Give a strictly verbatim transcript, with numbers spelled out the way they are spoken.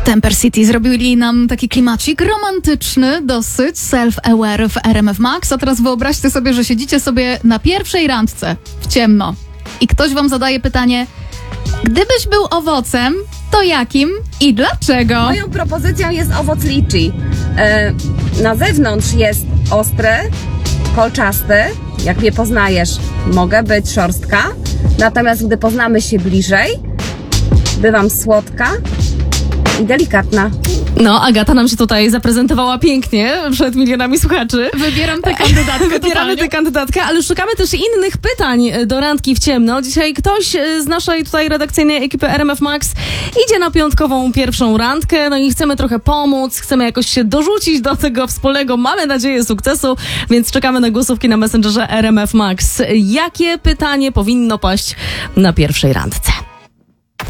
Temper City zrobili nam taki klimacik romantyczny, dosyć self-aware w R M F Max, a teraz wyobraźcie sobie, że siedzicie sobie na pierwszej randce w ciemno i ktoś wam zadaje pytanie: gdybyś był owocem, to jakim i dlaczego? Moją propozycją jest owoc liczy. E, na zewnątrz jest ostry, kolczasty. Jak mnie poznajesz, mogę być szorstka. Natomiast gdy poznamy się bliżej, bywam słodka i delikatna. No, Agata nam się tutaj zaprezentowała pięknie przed milionami słuchaczy. Wybieram tę kandydatkę. Wybieramy tę kandydatkę, ale szukamy też innych pytań do randki w ciemno. Dzisiaj ktoś z naszej tutaj redakcyjnej ekipy R M F Max idzie na piątkową pierwszą randkę, no i chcemy trochę pomóc, chcemy jakoś się dorzucić do tego wspólnego, mamy nadzieję, sukcesu, więc czekamy na głosówki na Messengerze R M F Max. Jakie pytanie powinno paść na pierwszej randce?